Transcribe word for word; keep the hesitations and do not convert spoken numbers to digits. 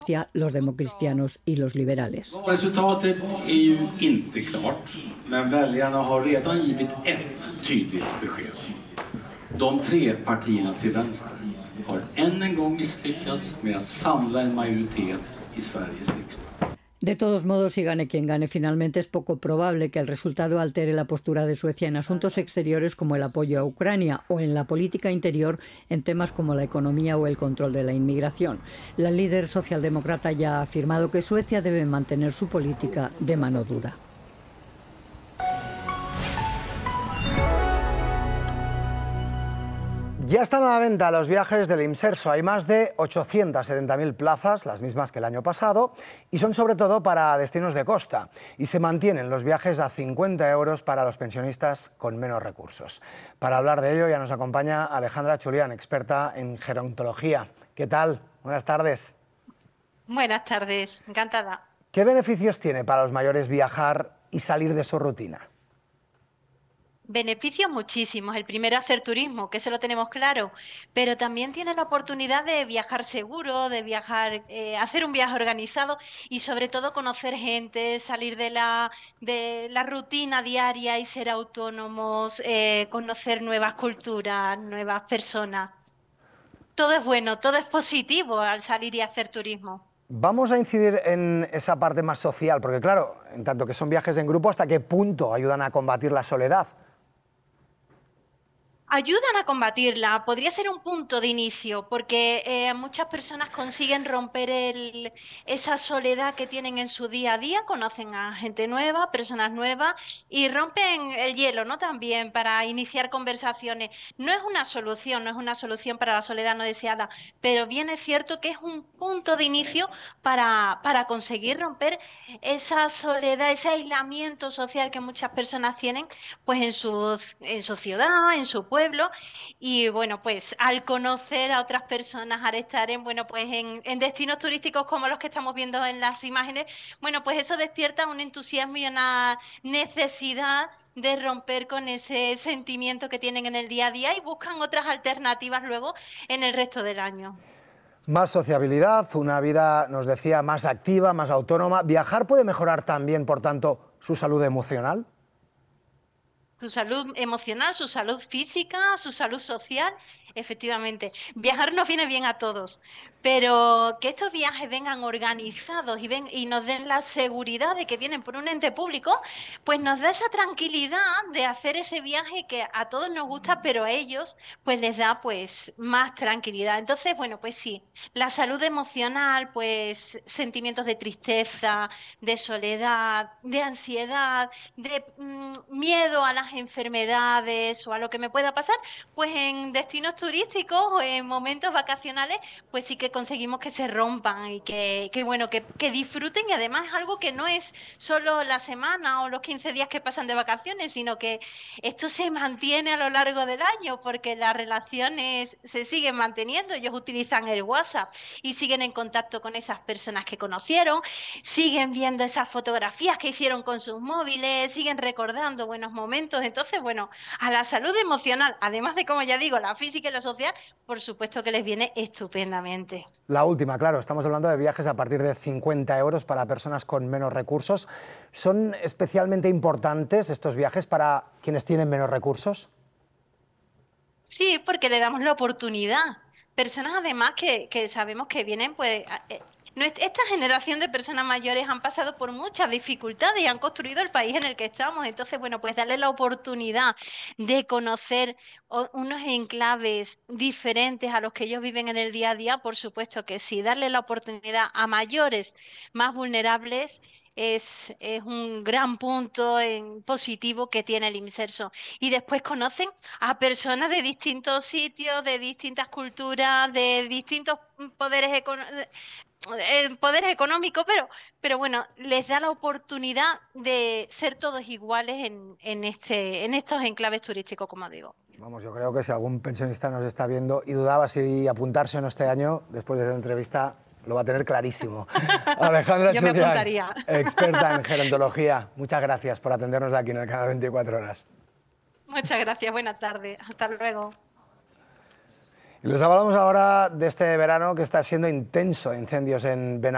los democristianos y los liberales. Resultatet är ju inte klart, men väljarna har redan givit ett tydligt besked. De tre partierna till vänster har än en gång misslyckats med att samla en majoritet i Sveriges riksdag. De todos modos, si gane quien gane, finalmente es poco probable que el resultado altere la postura de Suecia en asuntos exteriores como el apoyo a Ucrania o en la política interior en temas como la economía o el control de la inmigración. La líder socialdemócrata ya ha afirmado que Suecia debe mantener su política de mano dura. Ya están a la venta los viajes del Imserso. Hay más de ochocientas setenta mil plazas, las mismas que el año pasado, y son sobre todo para destinos de costa. Y se mantienen los viajes a cincuenta euros para los pensionistas con menos recursos. Para hablar de ello ya nos acompaña Alejandra Chulián, experta en gerontología. ¿Qué tal? Buenas tardes. Buenas tardes, encantada. ¿Qué beneficios tiene para los mayores viajar y salir de su rutina? Beneficios muchísimos. El primero, hacer turismo, que eso lo tenemos claro, pero también tiene la oportunidad de viajar seguro, de viajar, eh, hacer un viaje organizado y sobre todo conocer gente, salir de la, de la rutina diaria y ser autónomos, eh, conocer nuevas culturas, nuevas personas. Todo es bueno, todo es positivo al salir y hacer turismo. Vamos a incidir en esa parte más social, porque claro, en tanto que son viajes en grupo, ¿hasta qué punto ayudan a combatir la soledad? Ayudan a combatirla, podría ser un punto de inicio, porque eh, muchas personas consiguen romper el, esa soledad que tienen en su día a día, conocen a gente nueva, personas nuevas y rompen el hielo, ¿no? También para iniciar conversaciones. No es una solución, no es una solución para la soledad no deseada, pero bien es cierto que es un punto de inicio para, para conseguir romper esa soledad, ese aislamiento social que muchas personas tienen pues en su, en su ciudad, en su pueblo. Y bueno, pues al conocer a otras personas, al estar en, bueno, pues en, en destinos turísticos como los que estamos viendo en las imágenes, bueno, pues eso despierta un entusiasmo y una necesidad de romper con ese sentimiento que tienen en el día a día y buscan otras alternativas luego en el resto del año. Más sociabilidad, una vida, nos decía, más activa, más autónoma. ¿Viajar puede mejorar también, por tanto, su salud emocional? Su salud emocional, su salud física, su salud social, efectivamente. Viajar nos viene bien a todos, pero que estos viajes vengan organizados y, ven, y nos den la seguridad de que vienen por un ente público, pues nos da esa tranquilidad de hacer ese viaje que a todos nos gusta, pero a ellos pues les da pues más tranquilidad. Entonces, bueno, pues sí, la salud emocional, pues sentimientos de tristeza, de soledad, de ansiedad, de mmm, miedo a las enfermedades o a lo que me pueda pasar, pues en destinos turísticos o en momentos vacacionales, pues sí que conseguimos que se rompan y que, que bueno, que, que disfruten, y además es algo que no es solo la semana o los quince días que pasan de vacaciones, sino que esto se mantiene a lo largo del año porque las relaciones se siguen manteniendo, ellos utilizan el WhatsApp y siguen en contacto con esas personas que conocieron, siguen viendo esas fotografías que hicieron con sus móviles, siguen recordando buenos momentos. Entonces, bueno, a la salud emocional, además de, como ya digo, la física y la social, por supuesto que les viene estupendamente. La última, claro, estamos hablando de viajes a partir de cincuenta euros para personas con menos recursos. ¿Son especialmente importantes estos viajes para quienes tienen menos recursos? Sí, porque le damos la oportunidad. Personas además que, que sabemos que vienen, pues... Eh, Esta generación de personas mayores han pasado por muchas dificultades y han construido el país en el que estamos. Entonces, bueno, pues darle la oportunidad de conocer unos enclaves diferentes a los que ellos viven en el día a día, por supuesto que sí. Darle la oportunidad a mayores más vulnerables es, es un gran punto en positivo que tiene el Imserso. Y después conocen a personas de distintos sitios, de distintas culturas, de distintos poderes económicos. Eh, poder económico, pero, pero bueno, les da la oportunidad de ser todos iguales en, en, este, en estos enclaves turísticos, como digo. Vamos, yo creo que si algún pensionista nos está viendo y dudaba si apuntarse o no este año, después de esta entrevista lo va a tener clarísimo. Alejandra Yo me Chulián, apuntaría. experta en gerontología, muchas gracias por atendernos aquí en el canal veinticuatro horas. Muchas gracias, buenas tardes, hasta luego. Y les hablamos ahora de este verano que está siendo intenso, incendios en Benavente.